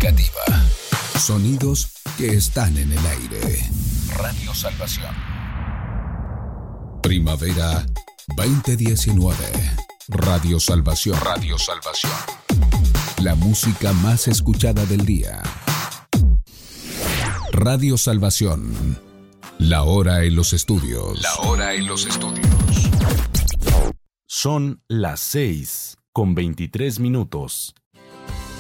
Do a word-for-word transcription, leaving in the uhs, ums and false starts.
Significativa. Sonidos que están en el aire. Radio Salvación. Primavera veinte diecinueve. Radio Salvación. Radio Salvación. La música más escuchada del día. Radio Salvación. La hora en los estudios. La hora en los estudios. Son las seis con veintitrés minutos.